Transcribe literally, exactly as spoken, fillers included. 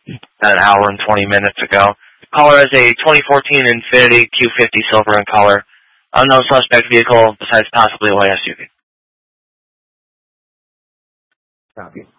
about an hour and twenty minutes ago. Caller is a twenty fourteen Infiniti Q fifty silver in color. Unknown suspect vehicle besides possibly a white S U V. Copy.